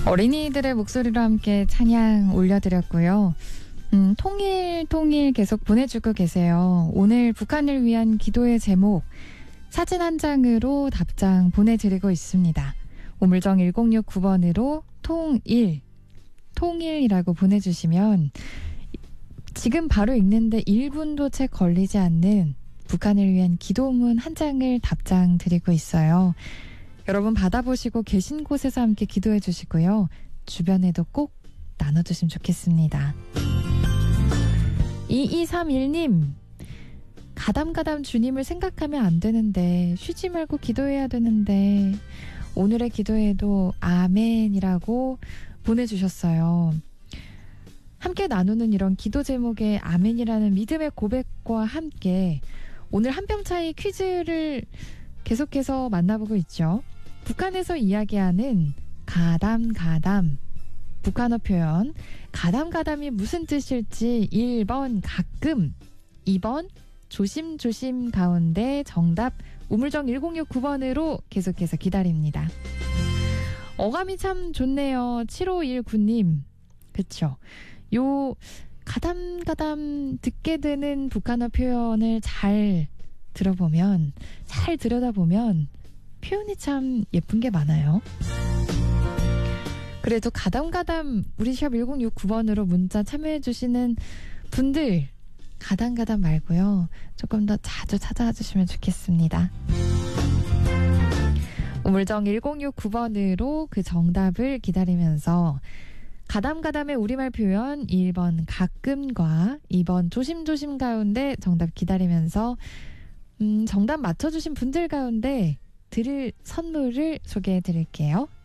어린이들의 목소리로 함께 찬양 올려드렸고요. 통일 계속 보내주고 계세요. 오늘 북한을 위한 기도의 제목 사진 한 장으로 답장 보내드리고 있습니다. 우물정 1069번으로 통일이라고 보내주시면 지금 바로 읽는데 1분도 채 걸리지 않는 북한을 위한 기도문 한 장을 답장 드리고 있어요. 여러분 받아보시고 계신 곳에서 함께 기도해 주시고요. 주변에도 꼭 나눠주시면 좋겠습니다. 2231님, 가담가담 주님을 생각하면 안 되는데 쉬지 말고 기도해야 되는데 오늘의 기도에도 아멘이라고 보내주셨어요. 함께 나누는 이런 기도 제목의 아멘이라는 믿음의 고백과 함께 오늘 한 뼘 차이 퀴즈를 계속해서 만나보고 있죠. 북한에서 이야기하는 가담, 북한어 표현 가담이 무슨 뜻일지 1번 가끔, 2번 조심조심 가운데 정답 우물정 1069번으로 계속해서 기다립니다. 어감이 참 좋네요. 7519님. 그쵸? 요 가담 듣게 되는 북한어 표현을 잘 들여다보면 표현이 참 예쁜 게 많아요. 그래도 가담 우리 샵 1069번으로 문자 참여해주시는 분들 가담 말고요. 조금 더 자주 찾아와 주시면 좋겠습니다. 우물정 1069번으로 그 정답을 기다리면서 가담의 우리말 표현 1번 가끔과 2번 조심조심 가운데 정답 기다리면서 정답 맞춰주신 분들 가운데 드릴 선물을 소개해 드릴게요.